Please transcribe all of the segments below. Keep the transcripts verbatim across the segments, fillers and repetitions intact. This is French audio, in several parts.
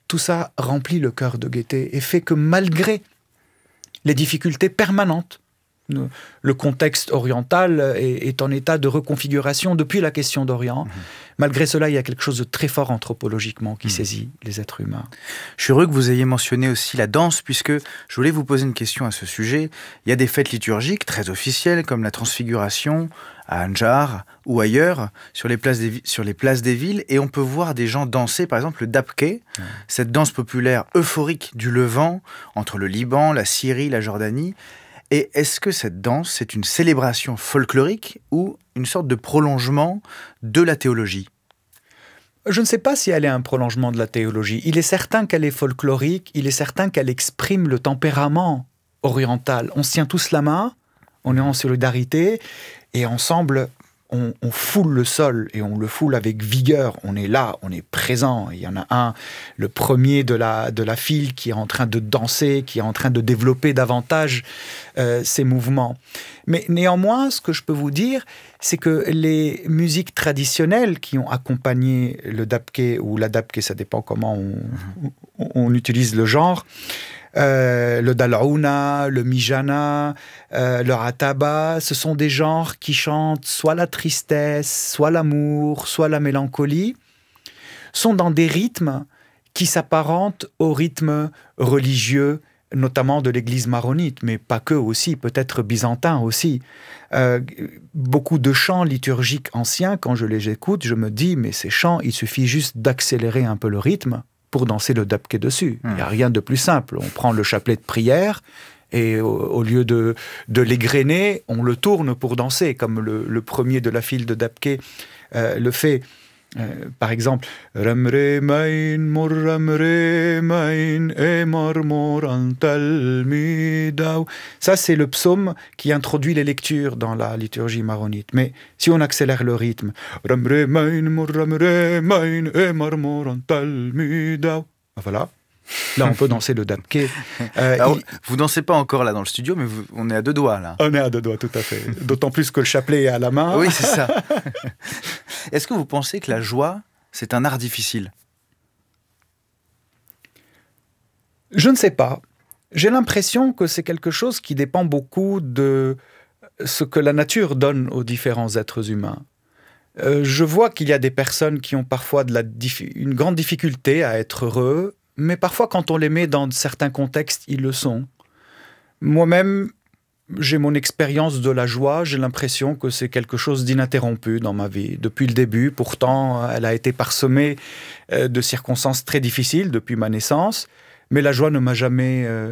tout ça remplit le cœur de gaieté et fait que malgré les difficultés permanentes, le contexte oriental est, est en état de reconfiguration depuis la question d'Orient. Mmh. Malgré cela, il y a quelque chose de très fort anthropologiquement qui mmh. saisit les êtres humains. Je suis heureux que vous ayez mentionné aussi la danse, puisque je voulais vous poser une question à ce sujet. Il y a des fêtes liturgiques très officielles, comme la Transfiguration, à Anjar ou ailleurs, sur les places des, sur les places des villes, et on peut voir des gens danser, par exemple le dabke, mmh. cette danse populaire euphorique du Levant, entre le Liban, la Syrie, la Jordanie. Et est-ce que cette danse, c'est une célébration folklorique ou une sorte de prolongement de la théologie ? Je ne sais pas si elle est un prolongement de la théologie. Il est certain qu'elle est folklorique, il est certain qu'elle exprime le tempérament oriental. On se tient tous la main, on est en solidarité, et ensemble, on, on foule le sol, et on le foule avec vigueur. On est là, on est présent. Il y en a un, le premier de la, de la file, qui est en train de danser, qui est en train de développer davantage euh, ses mouvements. Mais néanmoins, ce que je peux vous dire, c'est que les musiques traditionnelles qui ont accompagné le dabke, ou la dabke, ça dépend comment on, on, on utilise le genre, Euh, le dal'ouna, le mijana, euh, le rataba, ce sont des genres qui chantent soit la tristesse, soit l'amour, soit la mélancolie, sont dans des rythmes qui s'apparentent aux rythmes religieux, notamment de l'église maronite, mais pas que aussi, peut-être byzantin aussi. Euh, beaucoup de chants liturgiques anciens, quand je les écoute, je me dis, mais ces chants, il suffit juste d'accélérer un peu le rythme pour danser le dabke dessus. Il mmh. n'y a rien de plus simple. On prend le chapelet de prière et au, au lieu de, de l'égrener, on le tourne pour danser, comme le, le premier de la file de dabke euh, le fait. Euh, par exemple, Ramre main mor ramre main e marmor antal midau. Ça, c'est le psaume qui introduit les lectures dans la liturgie maronite. Mais si on accélère le rythme, Ramre main mor ramre main e marmor antal midau. Voilà. Là, on peut danser le dabke. Euh, Alors, il... Vous dansez pas encore là dans le studio, mais vous, on est à deux doigts là. On est à deux doigts, tout à fait. D'autant plus que le chapelet est à la main. Oui, c'est ça. Est-ce que vous pensez que la joie, c'est un art difficile ? Je ne sais pas. J'ai l'impression que c'est quelque chose qui dépend beaucoup de ce que la nature donne aux différents êtres humains. Euh, je vois qu'il y a des personnes qui ont parfois de la dif- une grande difficulté à être heureux, mais parfois, quand on les met dans certains contextes, ils le sont. Moi-même, j'ai mon expérience de la joie. J'ai l'impression que c'est quelque chose d'ininterrompu dans ma vie, depuis le début. Pourtant, elle a été parsemée de circonstances très difficiles depuis ma naissance. Mais la joie ne m'a jamais, euh,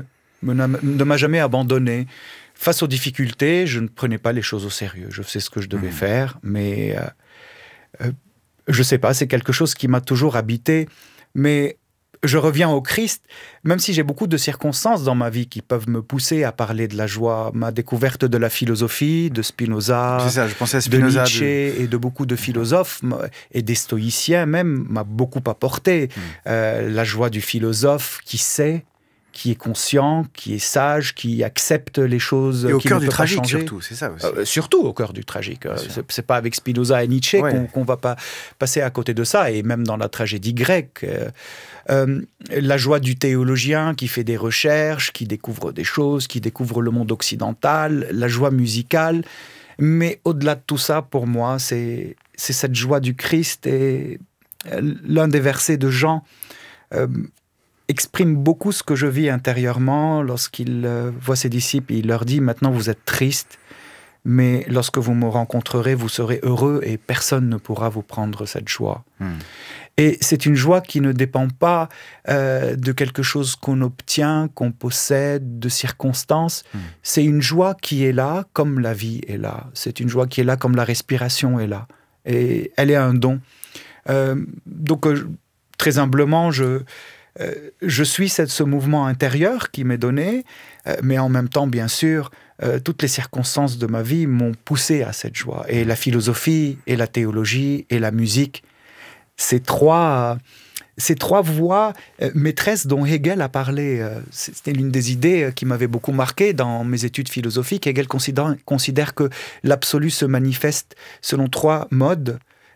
ne m'a jamais abandonné. Face aux difficultés, je ne prenais pas les choses au sérieux. Je sais ce que je devais mmh. faire, mais euh, euh, je ne sais pas, c'est quelque chose qui m'a toujours habité. Mais je reviens au Christ, même si j'ai beaucoup de circonstances dans ma vie qui peuvent me pousser à parler de la joie. Ma découverte de la philosophie, de Spinoza, c'est ça, je pensais à Spinoza, de Nietzsche de... et de beaucoup de philosophes, et des stoïciens même, m'a beaucoup apporté. Mmh. Euh, la joie du philosophe qui sait, qui est conscient, qui est sage, qui accepte les choses et au qui cœur ne du peuvent tragique, pas changer. surtout, c'est ça aussi. Euh, surtout au cœur du tragique. C'est, c'est pas avec Spinoza et Nietzsche ouais. qu'on, qu'on va pas passer à côté de ça, et même dans la tragédie grecque. Euh, euh, la joie du théologien qui fait des recherches, qui découvre des choses, qui découvre le monde occidental, la joie musicale. Mais au-delà de tout ça, pour moi, c'est, c'est cette joie du Christ. Et l'un des versets de Jean euh, exprime beaucoup ce que je vis intérieurement lorsqu'il euh, voit ses disciples. Il leur dit, maintenant vous êtes tristes, mais lorsque vous me rencontrerez, vous serez heureux et personne ne pourra vous prendre cette joie. Hmm. Et c'est une joie qui ne dépend pas euh, de quelque chose qu'on obtient, qu'on possède, de circonstances. Hmm. C'est une joie qui est là comme la vie est là. C'est une joie qui est là comme la respiration est là. Et elle est un don. Euh, donc, euh, très humblement, je... Euh, je suis cette, ce mouvement intérieur qui m'est donné, euh, mais en même temps, bien sûr, euh, toutes les circonstances de ma vie m'ont poussé à cette joie. Et la philosophie, et la théologie, et la musique, ces trois, ces trois voies euh, maîtresses dont Hegel a parlé, euh, c'était l'une des idées qui m'avait beaucoup marqué dans mes études philosophiques. Hegel considère, considère que l'absolu se manifeste selon trois modes.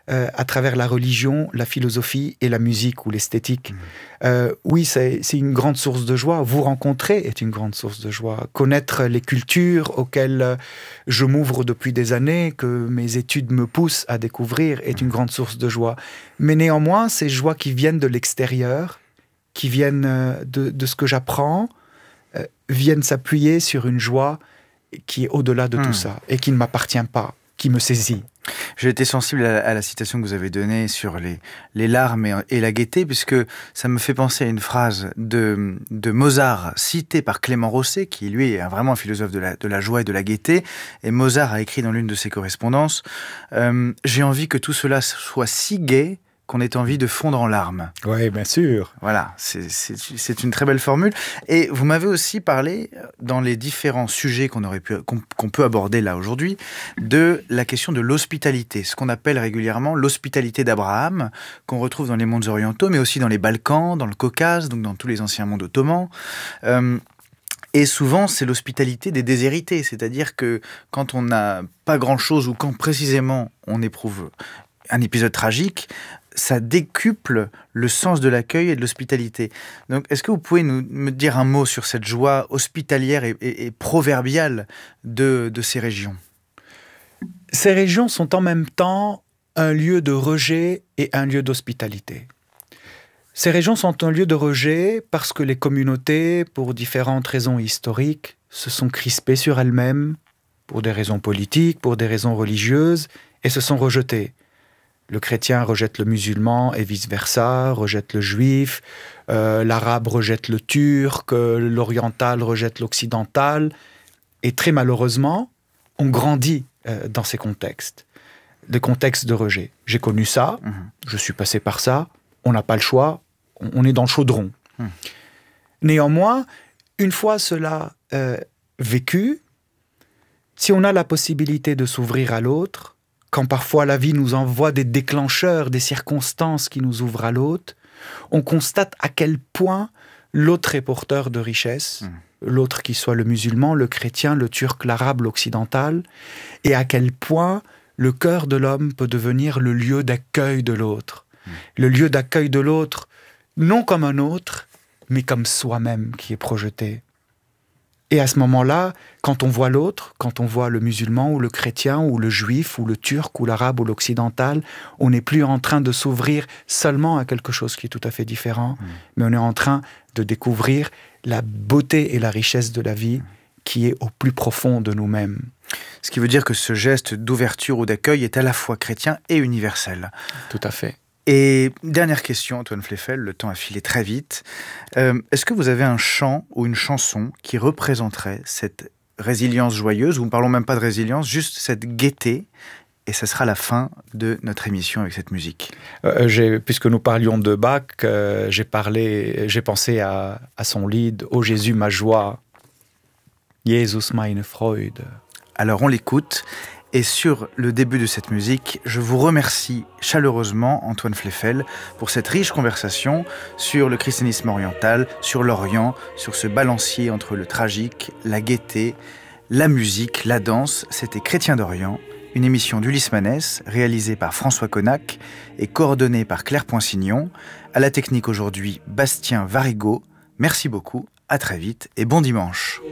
euh, à travers la religion, la philosophie et la musique ou l'esthétique. Mmh. Euh, oui, c'est, c'est une grande source de joie. Vous rencontrer est une grande source de joie. Connaître les cultures auxquelles je m'ouvre depuis des années, que mes études me poussent à découvrir, est une grande source de joie. Mais néanmoins, ces joies qui viennent de l'extérieur, qui viennent de, de ce que j'apprends, euh, viennent s'appuyer sur une joie qui est au-delà de mmh. tout ça et qui ne m'appartient pas, qui me saisit. J'ai été sensible à la, à la citation que vous avez donnée sur les, les larmes et, et la gaieté, puisque ça me fait penser à une phrase de, de Mozart, citée par Clément Rosset, qui lui est vraiment un philosophe de la, de la joie et de la gaieté. Et Mozart a écrit dans l'une de ses correspondances euh, « J'ai envie que tout cela soit si gai qu'on ait envie de fondre en larmes. » Oui, bien sûr. Voilà, c'est, c'est, c'est une très belle formule. Et vous m'avez aussi parlé, dans les différents sujets qu'on aurait pu, qu'on, qu'on peut aborder là aujourd'hui, de la question de l'hospitalité, ce qu'on appelle régulièrement l'hospitalité d'Abraham, qu'on retrouve dans les mondes orientaux, mais aussi dans les Balkans, dans le Caucase, donc dans tous les anciens mondes ottomans. Euh, Et souvent, c'est l'hospitalité des déshérités, c'est-à-dire que quand on n'a pas grand-chose ou quand précisément on éprouve un épisode tragique, ça décuple le sens de l'accueil et de l'hospitalité. Donc, est-ce que vous pouvez nous, me dire un mot sur cette joie hospitalière et, et, et proverbiale de, de ces régions ? Ces régions sont en même temps un lieu de rejet et un lieu d'hospitalité. Ces régions sont un lieu de rejet parce que les communautés, pour différentes raisons historiques, se sont crispées sur elles-mêmes, pour des raisons politiques, pour des raisons religieuses, et se sont rejetées. Le chrétien rejette le musulman et vice-versa, rejette le juif, euh, l'arabe rejette le turc, l'oriental rejette l'occidental. Et très malheureusement, on grandit euh, dans ces contextes, des contextes de rejet. J'ai connu ça, mmh. je suis passé par ça, on n'a pas le choix, on, on est dans le chaudron. Mmh. Néanmoins, une fois cela euh, vécu, si on a la possibilité de s'ouvrir à l'autre, quand parfois la vie nous envoie des déclencheurs, des circonstances qui nous ouvrent à l'autre, on constate à quel point l'autre est porteur de richesse, mmh. l'autre qui soit le musulman, le chrétien, le turc, l'arabe, l'occidental, et à quel point le cœur de l'homme peut devenir le lieu d'accueil de l'autre. Mmh. Le lieu d'accueil de l'autre, non comme un autre, mais comme soi-même qui est projeté. Et à ce moment-là, quand on voit l'autre, quand on voit le musulman ou le chrétien ou le juif ou le turc ou l'arabe ou l'occidental, on n'est plus en train de s'ouvrir seulement à quelque chose qui est tout à fait différent, mmh. mais on est en train de découvrir la beauté et la richesse de la vie mmh. qui est au plus profond de nous-mêmes. Ce qui veut dire que ce geste d'ouverture ou d'accueil est à la fois chrétien et universel. Tout à fait. Et dernière question, Antoine Fleyfel, le temps a filé très vite. Euh, est-ce que vous avez un chant ou une chanson qui représenterait cette résilience joyeuse, ou ne parlons même pas de résilience, juste cette gaieté, et ça sera la fin de notre émission avec cette musique. Euh, j'ai, puisque nous parlions de Bach, euh, j'ai, parlé, j'ai pensé à, à son lied « Ô Jésus, ma joie, Jesus meine Freude ». Alors on l'écoute. Et sur le début de cette musique, je vous remercie chaleureusement, Antoine Fleyfel, pour cette riche conversation sur le christianisme oriental, sur l'Orient, sur ce balancier entre le tragique, la gaieté, la musique, la danse. C'était Chrétien d'Orient, une émission d'Ulysse Manès, réalisée par François Connac et coordonnée par Claire Poinsignon. À la technique aujourd'hui, Bastien Varigo. Merci beaucoup, à très vite et bon dimanche.